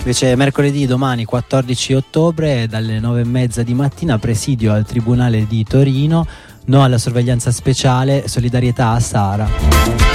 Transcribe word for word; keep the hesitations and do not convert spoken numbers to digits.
Invece mercoledì, domani quattordici ottobre, dalle nove e mezza di mattina, presidio al Tribunale di Torino, no alla sorveglianza speciale, solidarietà a Sara.